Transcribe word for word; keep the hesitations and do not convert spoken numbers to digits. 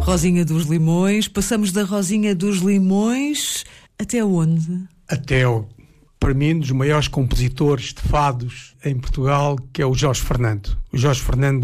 Rosinha dos Limões. Passamos da Rosinha dos Limões até onde? Até, o, para mim, um dos maiores compositores de fados em Portugal, que é o Jorge Fernando. O Jorge Fernando